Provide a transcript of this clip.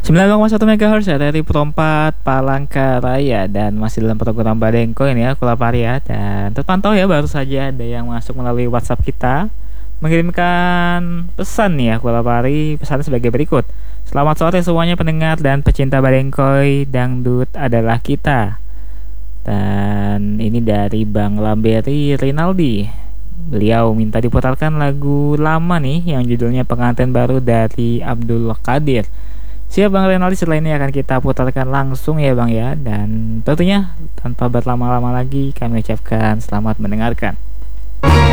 90,1 MHz ya dari Pro 4 Palangkaraya. Dan masih dalam program Badengko ini ya, Kulapari ya. Dan terpantau ya, baru saja ada yang masuk melalui WhatsApp kita mengirimkan pesan nih ya, Kulapari. Pesannya sebagai berikut: selamat sore semuanya pendengar dan pecinta Badengkoy, dangdut adalah kita. Dan ini dari Bang Lamberi Rinaldi. Beliau minta diputarkan lagu lama nih yang judulnya Pengantin Baru dari Abdul Qadir. Siap Bang Renaldi, setelah ini akan kita putarkan langsung ya Bang ya. Dan tentunya tanpa berlama-lama lagi kami ucapkan selamat mendengarkan.